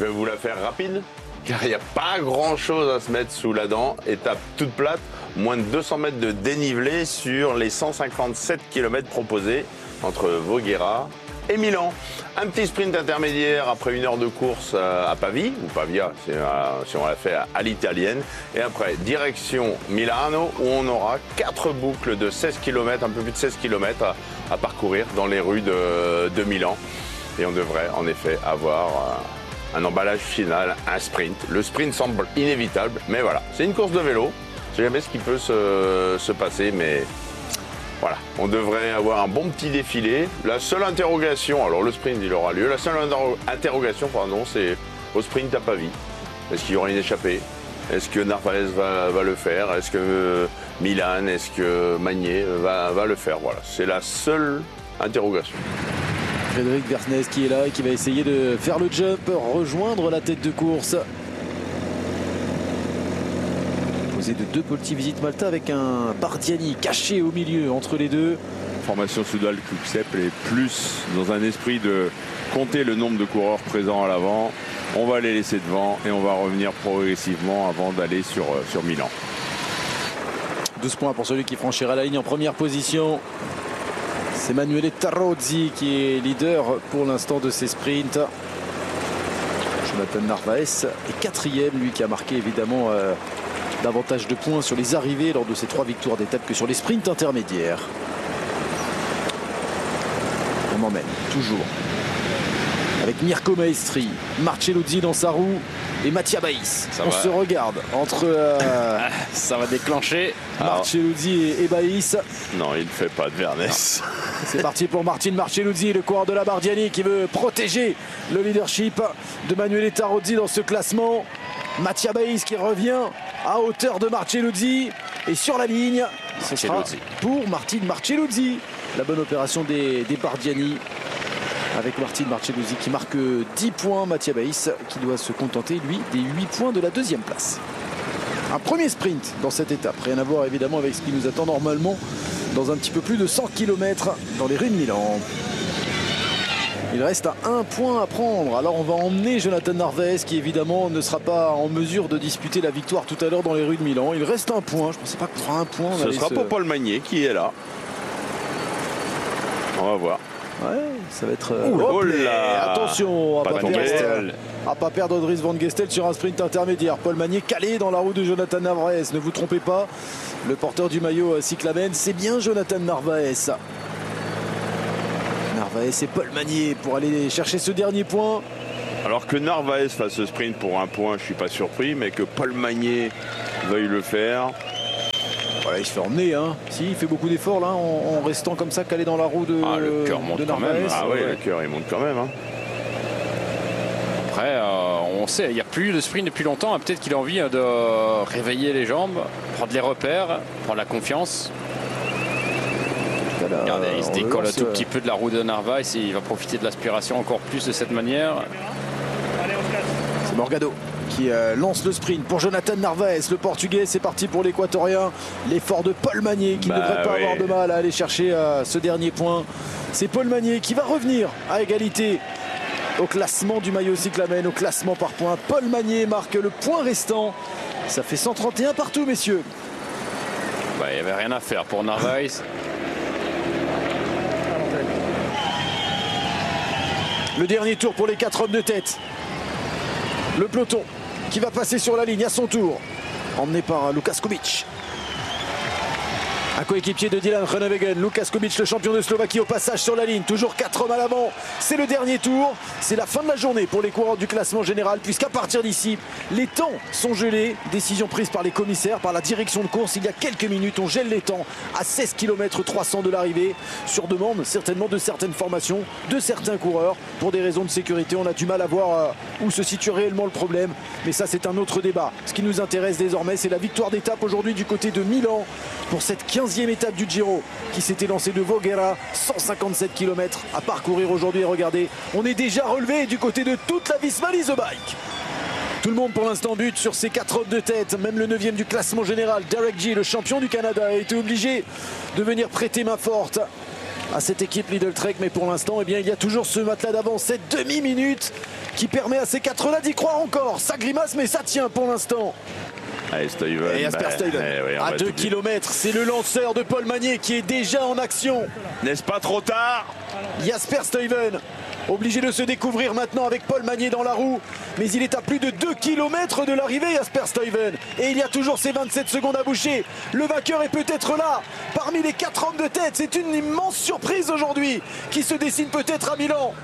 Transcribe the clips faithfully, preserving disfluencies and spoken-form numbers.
Je vais vous la faire rapide, car il n'y a pas grand-chose à se mettre sous la dent. Étape toute plate, moins de deux cents mètres de dénivelé sur les cent cinquante-sept kilomètres proposés entre Voghera et Milan. Un petit sprint intermédiaire après une heure de course à Pavie, ou Pavia, si on l'a fait à l'italienne. Et après, direction Milano, où on aura quatre boucles de seize kilomètres, un peu plus de seize kilomètres à, à parcourir dans les rues de, de Milan. Et on devrait en effet avoir un emballage final, un sprint. Le sprint semble inévitable, mais voilà, c'est une course de vélo. Je ne sais jamais ce qui peut se, se passer, mais voilà, on devrait avoir un bon petit défilé. La seule interrogation, alors le sprint il aura lieu, la seule interrogation, pardon, c'est au sprint à Pavie. Est-ce qu'il y aura une échappée? Est-ce que Narvaez va, va le faire? Est-ce que Milan, est-ce que Magnier va, va le faire? Voilà, c'est la seule interrogation. Frédéric Vergnes qui est là et qui va essayer de faire le jump, rejoindre la tête de course. Composé de deux Polti Visit Malta avec un Bardiani caché au milieu entre les deux. Formation Soudal Quick-Step est plus dans un esprit de compter le nombre de coureurs présents à l'avant. On va les laisser devant et on va revenir progressivement avant d'aller sur, sur Milan. douze points pour celui qui franchira la ligne en première position. C'est Emanuele Tarozzi qui est leader pour l'instant de ces sprints. Jonathan Narvaez est quatrième, lui qui a marqué évidemment euh, davantage de points sur les arrivées lors de ses trois victoires d'étape que sur les sprints intermédiaires. On emmène toujours avec Mirko Maestri, Marcelluzzi dans sa roue et Mattia Baïs. On va. se regarde entre euh, ça va déclencher Marcelluzzi et, et Baïs. Non, il ne fait pas de Vergnes. C'est parti pour Martin Marcelluzzi, le coureur de la Bardiani qui veut protéger le leadership de Emanuele Tarozzi dans ce classement. Mattia Baïs qui revient à hauteur de Marcelluzzi et sur la ligne, ce sera pour Martin Marcelluzzi. La bonne opération des, des Bardiani avec Martin Marcelluzzi qui marque dix points. Mattia Baïs qui doit se contenter, lui, des huit points de la deuxième place. Un premier sprint dans cette étape, rien à voir évidemment avec ce qui nous attend normalement dans un petit peu plus de cent kilomètres dans les rues de Milan. Il reste à un point à prendre. Alors on va emmener Jonathan Narvaez qui évidemment ne sera pas en mesure de disputer la victoire tout à l'heure dans les rues de Milan. Il reste un point. Je ne pensais pas que pour un point... Ce sera se... pour Paul Magnier qui est là. On va voir. Ouais, ça va être... Ouh, oh là. Attention à pas, pas, pas perdre, à pas perdre Dries Van Gestel sur un sprint intermédiaire. Paul Magnier calé dans la roue de Jonathan Narvaez. Ne vous trompez pas, le porteur du maillot cyclamen, c'est bien Jonathan Narvaez. Narvaez et Paul Magnier pour aller chercher ce dernier point. Alors que Narvaez fasse ce sprint pour un point, je ne suis pas surpris, mais que Paul Magnier veuille le faire... Voilà, il se fait emmener, hein. Si, il fait beaucoup d'efforts là en, en restant comme ça calé dans la roue de Ah, le cœur monte de quand même. Ah oui, ouais. Le cœur il monte quand même. Hein. Après, euh, on sait, il n'y a plus de sprint depuis longtemps. Peut-être qu'il a envie de réveiller les jambes, prendre les repères, prendre la confiance. Là, regardez, il se décolle un tout petit peu de la roue de Narvaez et il va profiter de l'aspiration encore plus de cette manière. C'est Morgado qui euh, lance le sprint pour Jonathan Narvaez, le portugais. C'est parti pour l'équatorien. L'effort de Paul Magnier qui ne bah, devrait pas oui. avoir de mal à aller chercher euh, ce dernier point. C'est Paul Magnier qui va revenir à égalité au classement du maillot cyclamen, au classement par points. Paul Magnier marque le point restant. Ça fait cent trente et un partout, messieurs. Bah, il n'y avait rien à faire pour Narvaez. Le dernier tour pour les quatre hommes de tête. Le peloton qui va passer sur la ligne à son tour, emmené par Lukas Kubic. Un coéquipier de Dylan Groenewegen, Lukas Kubic, le champion de Slovaquie, au passage sur la ligne. Toujours quatre hommes à l'avant. C'est le dernier tour. C'est la fin de la journée pour les coureurs du classement général, puisqu'à partir d'ici, les temps sont gelés. Décision prise par les commissaires, par la direction de course. Il y a quelques minutes, on gèle les temps à seize kilomètres trois cents de l'arrivée. Sur demande, certainement, de certaines formations, de certains coureurs. Pour des raisons de sécurité, on a du mal à voir où se situe réellement le problème. Mais ça, c'est un autre débat. Ce qui nous intéresse désormais, c'est la victoire d'étape aujourd'hui du côté de Milan pour cette quinzième étape du Giro qui s'était lancée de Voghera, cent cinquante-sept kilomètres à parcourir aujourd'hui. Et regardez, on est déjà relevé du côté de toute la Visma Lease Bike. Tout le monde pour l'instant bute sur ces quatre hommes de tête. Même le neuvième du classement général, Derek G, le champion du Canada, a été obligé de venir prêter main forte à cette équipe Lidl Trek. Mais pour l'instant, eh bien, il y a toujours ce matelas d'avance, cette demi-minute qui permet à ces quatre-là d'y croire encore. Ça grimace, mais ça tient pour l'instant. Allez, Stuyven. Et Jasper bah, Stuyven, eh oui, à deux kilomètres, c'est le lanceur de Paul Magnier qui est déjà en action. N'est-ce pas trop tard? Jasper Stuyven, obligé de se découvrir maintenant avec Paul Magnier dans la roue. Mais il est à plus de deux kilomètres de l'arrivée, Jasper Stuyven. Et il y a toujours ces vingt-sept secondes à boucher. Le vainqueur est peut-être là, parmi les quatre hommes de tête. C'est une immense surprise aujourd'hui qui se dessine peut-être à Milan.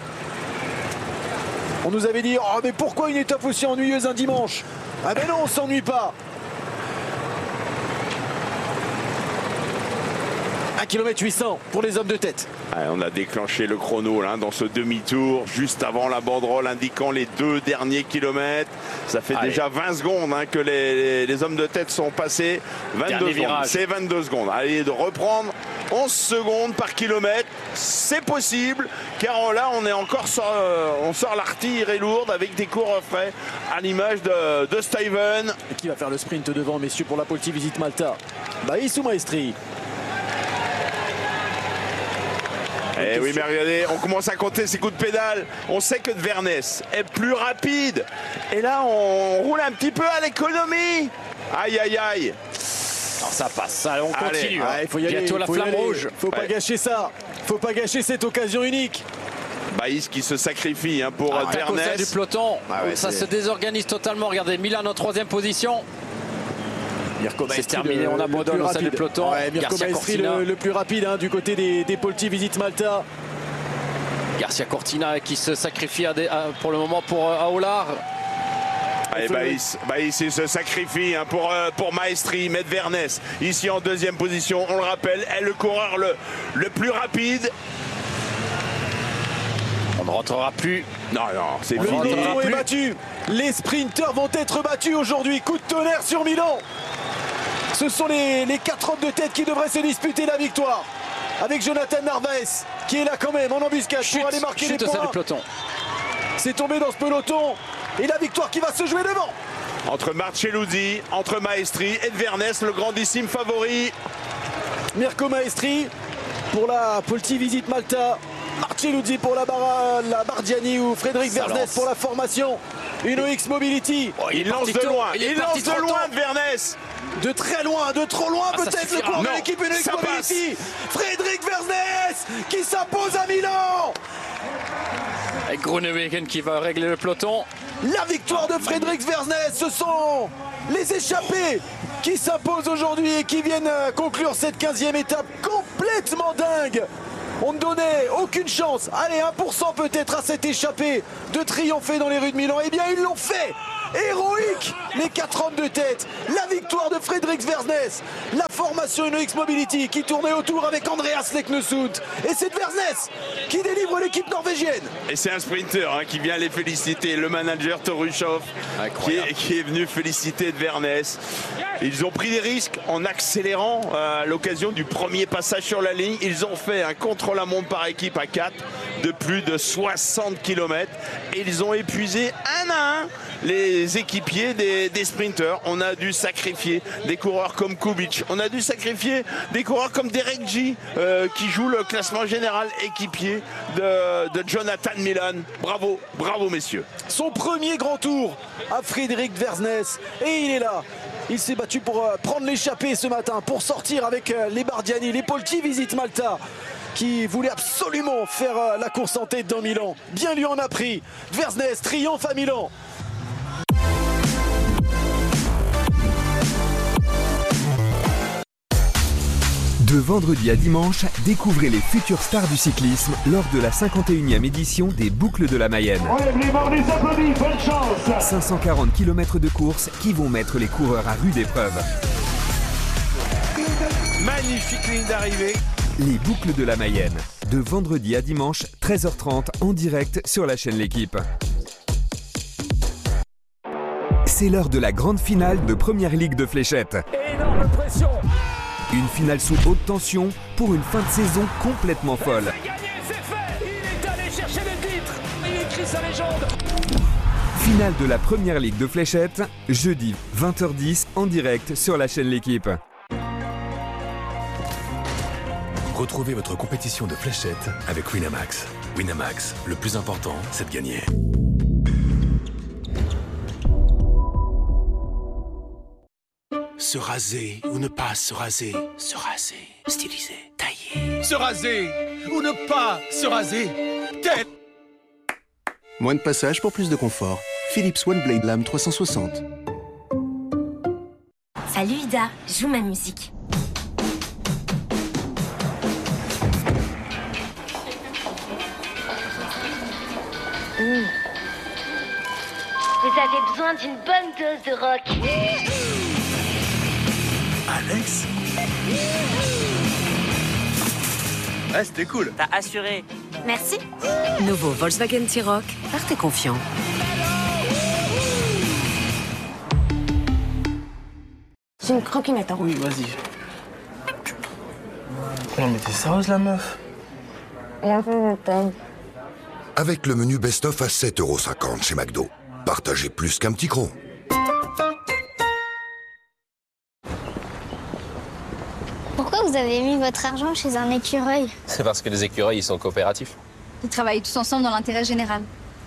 On nous avait dit, oh mais pourquoi une étape aussi ennuyeuse un dimanche? Ah ben non, on s'ennuie pas. un kilomètre huit cents pour les hommes de tête. Allez, on a déclenché le chrono là, dans ce demi-tour, juste avant la banderole indiquant les deux derniers kilomètres. Ça fait Allez. déjà vingt secondes hein, que les, les, les hommes de tête sont passés. vingt-deux Dernier secondes. virage. C'est vingt-deux secondes. Allez, de reprendre onze secondes par kilomètre, c'est possible, car là on est encore sur, euh, on sort l'artillerie lourde avec des coureurs frais, à l'image de, de Stuyven. Et qui va faire le sprint devant, messieurs, pour la Polti Visite Malta? Baïs ou Maestri? Eh oui, mais regardez, on commence à compter ses coups de pédale. On sait que de Vernès est plus rapide. Et là, on roule un petit peu à l'économie. Aïe, aïe, aïe. Alors ça passe, ça, on Allez, continue. Ah, hein. il faut y aller, Bientôt la faut y flamme aller. rouge. Faut pas Ouais. gâcher ça. Faut pas gâcher cette occasion unique. Baïs qui se sacrifie hein, pour Ah, Tacosa du Vernès. peloton, Ah ouais, ça c'est- se désorganise totalement. Regardez, Milan en troisième position. Mirko C'est Maestri, terminé, le- on le abandonne plus au sein du rapide. peloton. Ouais, Mirko Garcia Maestri, Cortina. le, le plus rapide hein, du côté des, des Polti Visite Malta. Garcia Cortina qui se sacrifie à des- à- pour le moment pour euh, Aolar. Allez, Baïs, Baïs il se sacrifie hein, pour, euh, pour Maestri, mettre Vernès ici en deuxième position. On le rappelle, est le coureur le, le plus rapide. On ne rentrera plus. Non, non, c'est Le fini. peloton est plus. battu. Les sprinteurs vont être battus aujourd'hui. Coup de tonnerre sur Milan. Ce sont les, les quatre hommes de tête qui devraient se disputer la victoire. Avec Jonathan Narvaez qui est là quand même en embuscade Chute, pour aller marquer chute des au sein points. du peloton. C'est tombé dans ce peloton. Et la victoire qui va se jouer devant. Entre Marcelluzzi, entre Maestri et Vernès, le grandissime favori. Mirko Maestri pour la Polti Visite Malta. Marcelluzzi pour la, Bar la Bardiani ou Frédéric Ça Vernès lance. pour la formation. Une O X Mobility. Oh, Il, est lance parti de tôt. loin, Il est il, parti lance de trop loin tôt. de Vernès. De très loin, de trop loin Ah, ça peut-être le suffira. cours de Non, l'équipe Une O X ça Mobility. Frédéric Vernès qui s'impose à Milan. Avec Groenewegen qui va régler le peloton. La victoire de Frédéric Vernès, ce sont les échappés qui s'imposent aujourd'hui et qui viennent euh, conclure cette quinzième étape complètement dingue. On ne donnait aucune chance, allez un pour cent peut-être à cette échappée de triompher dans les rues de Milan. Eh bien ils l'ont fait. Héroïque, les quatre hommes de tête, la victoire de Frédéric Vernès, la formation Une O X Mobility qui tournait autour avec Andreas Leknesund et c'est Vernès qui délivre l'équipe norvégienne. Et c'est un sprinter hein, qui vient les féliciter, le manager Torushov qui Incroyable. est, qui est venu féliciter de Vernès. Ils ont pris des risques en accélérant euh, à l'occasion du premier passage sur la ligne. Ils ont fait un contre-la-montre par équipe à quatre de plus de soixante kilomètres et ils ont épuisé un à un les équipiers des, des sprinters. On a dû sacrifier des coureurs comme Kubic, on a dû sacrifier des coureurs comme Derek G euh, qui joue le classement général équipier de, de Jonathan Milan. Bravo, bravo messieurs. Son premier grand tour à Frédéric Vernès et il est là. Il s'est battu pour euh, prendre l'échappée ce matin, pour sortir avec euh, les Bardiani, les Polti Visite Malta qui voulaient absolument faire euh, la course en tête dans Milan. Bien lui en a pris. Vernès triomphe à Milan. De vendredi à dimanche, découvrez les futures stars du cyclisme lors de la cinquante et unième édition des Boucles de la Mayenne. cinq cent quarante kilomètres de course qui vont mettre les coureurs à rude épreuve. Magnifique ligne d'arrivée. Les Boucles de la Mayenne, de vendredi à dimanche, treize heures trente en direct sur la chaîne L'Équipe. C'est l'heure de la grande finale de Première Ligue de fléchettes. Énorme pression. Une finale sous haute tension pour une fin de saison complètement folle. C'est gagné, c'est fait. Il est allé chercher le titre. Il écrit sa légende. Finale de la Première Ligue de fléchettes, jeudi vingt heures dix en direct sur la chaîne L'Équipe. Retrouvez votre compétition de fléchettes avec Winamax. Winamax, le plus important, c'est de gagner. se raser ou ne pas se raser. Se raser, styliser, tailler. Se raser ou ne pas se raser. Tête. Moins de passage pour plus de confort. Philips One Blade Lame trois cent soixante. Salut Ida, joue ma musique. Mmh. Vous avez besoin d'une bonne dose de rock. Alex. Ouais, c'était cool. T'as assuré. Merci. Nouveau Volkswagen T-Roc, partez confiant. J'ai une croquinette. Oui, vas-y. Non mais t'es sérieuse la meuf? Avec le menu best-of à sept euros cinquante chez McDo. Partagez plus qu'un petit cron. Pourquoi vous avez mis votre argent chez un écureuil? C'est parce que les écureuils, ils sont coopératifs. Ils travaillent tous ensemble dans l'intérêt général.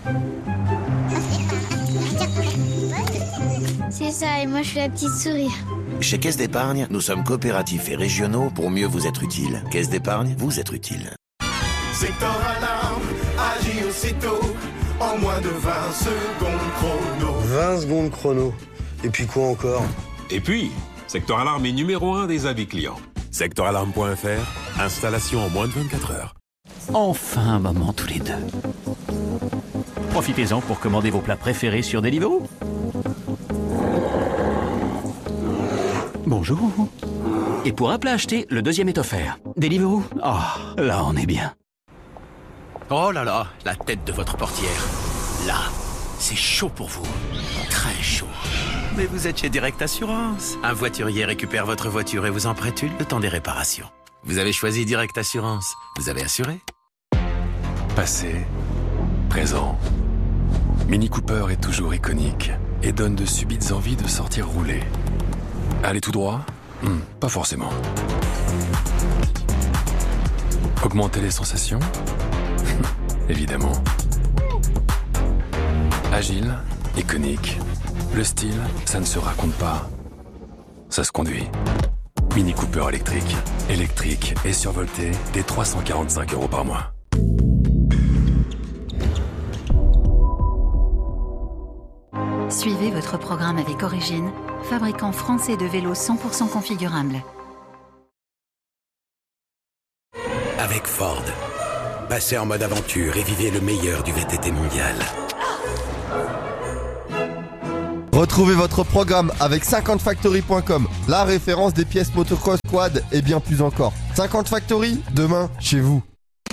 C'est ça, et moi je suis la petite souris. Chez Caisse d'Épargne, nous sommes coopératifs et régionaux pour mieux vous être utiles. Caisse d'Épargne, vous êtes utile. Secteur Alarme agit aussitôt en moins de vingt secondes chrono. vingt secondes chrono. Et puis quoi encore? Et puis, Secteur Alarme est numéro un des avis clients. secteur alarme point f r, installation en moins de vingt-quatre heures. Enfin un moment tous les deux. Profitez-en pour commander vos plats préférés sur Deliveroo. Bonjour. Et pour un plat acheté, le deuxième est offert. Deliveroo. Oh, là on est bien. Oh là là, la tête de votre portière. Là, c'est chaud pour vous. Très chaud. Mais vous êtes chez Direct Assurance. Un voiturier récupère votre voiture et vous en prête une le temps des réparations. Vous avez choisi Direct Assurance. Vous avez assuré. Passé, présent. Mini Cooper est toujours iconique et donne de subites envies de sortir rouler. Aller tout droit? hmm, Pas forcément. Augmenter les sensations? Évidemment. Agile, iconique. Le style, ça ne se raconte pas. Ça se conduit. Mini Cooper électrique. Électrique et survolté dès trois cent quarante-cinq euros par mois. Suivez votre programme avec Origine, fabricant français de vélos cent pour cent configurables. Avec Ford, passez en mode aventure et vivez le meilleur du V T T mondial. Retrouvez votre programme avec cinquante factory point com, la référence des pièces motocross, quad et bien plus encore. cinquante Factory, demain, chez vous.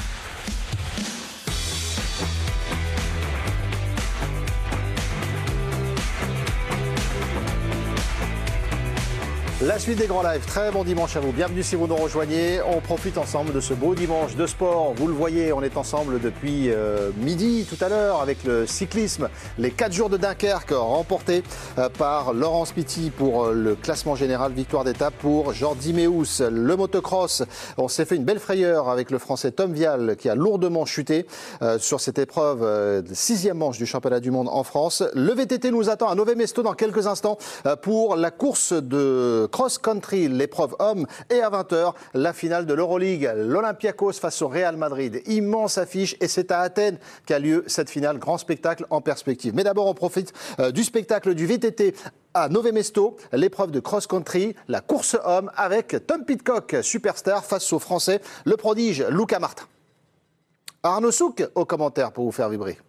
La suite des grands lives, très bon dimanche à vous. Bienvenue si vous nous rejoignez. On profite ensemble de ce beau dimanche de sport. Vous le voyez, on est ensemble depuis euh, midi tout à l'heure avec le cyclisme. Les quatre jours de Dunkerque remportés euh, par Laurence Pitty pour euh, le classement général. Victoire d'étape pour Jordi Meus. Le motocross, on s'est fait une belle frayeur avec le français Tom Vial qui a lourdement chuté euh, sur cette épreuve, euh, sixième manche du championnat du monde en France. Le V T T nous attend à Nové Mesto dans quelques instants euh, pour la course de cross-country, l'épreuve homme, et à vingt heures, la finale de l'Euroleague, l'Olympiakos face au Real Madrid. Immense affiche et c'est à Athènes qu'a lieu cette finale. Grand spectacle en perspective. Mais d'abord, on profite euh, du spectacle du V T T à Nové Mesto, l'épreuve de cross-country, la course homme avec Tom Pidcock, superstar, face au Français, le prodige Luca Martin. Arnaud Souk au commentaire pour vous faire vibrer.